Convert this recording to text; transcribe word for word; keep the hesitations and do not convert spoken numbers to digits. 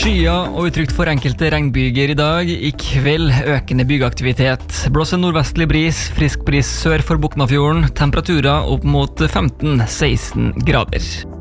Skyer og utrygt for enkelte regnbyger i dag. I kveld økende bygeaktivitet. Blåser nordvestlig bris, frisk bris sør for Boknafjorden. Temperaturer opp mot femten til seksten grader.